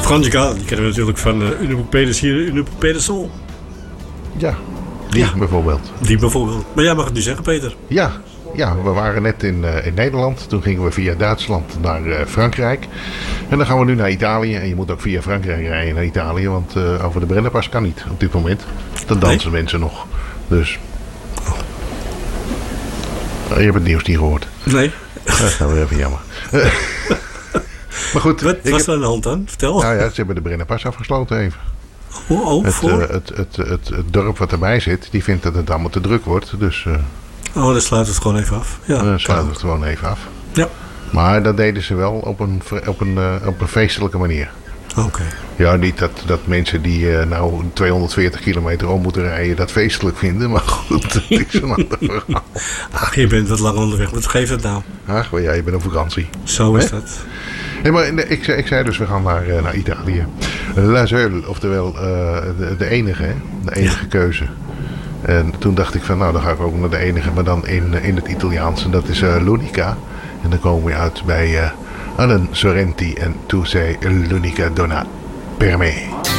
Frangica, die kennen we natuurlijk van Une Pedersen, Une Pedersen. Ja, die bijvoorbeeld. Die bijvoorbeeld. Maar jij mag het nu zeggen, Peter. Ja, we waren net in Nederland. Toen gingen we via Duitsland naar Frankrijk. En dan gaan we nu naar Italië. En je moet ook via Frankrijk rijden naar Italië. Want over de Brennerpas kan niet op dit moment. Dan dansen mensen nog. Dus... Je hebt het nieuws niet gehoord. Nee. Dat is nou weer even jammer. Maar goed. Wat was er aan de hand dan? Vertel. Nou ja, ze hebben de Brennerpas afgesloten even. Het dorp wat erbij zit, die vindt dat het allemaal te druk wordt. Dus... dan sluiten we het gewoon even af. Ja, dan sluiten we het gewoon even af. Ja. Maar dat deden ze wel op een feestelijke manier. Oké. Ja, niet dat mensen die 240 kilometer om moeten rijden dat feestelijk vinden. Maar goed, dat is een ander verhaal. Ach, je bent wat lang onderweg. Wat geeft het nou? Ach, ja, je bent op vakantie. Zo is dat. Nee, maar ik zei dus, we gaan naar Italië. La Seule, oftewel de enige, hè? De enige keuze. En toen dacht ik van, nou, dan ga ik ook naar de enige, maar dan in het Italiaans. En dat is l'unica. En dan komen we uit bij Alain Sorrenti en Tu sei l'unica donna per me.